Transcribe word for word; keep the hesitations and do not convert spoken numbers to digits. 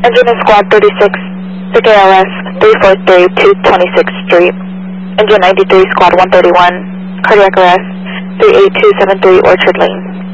Engine is Squad thirty-six, to K L S three four three two twenty-sixth Street. Engine ninety-three, Squad one thirty-one, cardiac arrest, three eight two seven three Orchard Lane.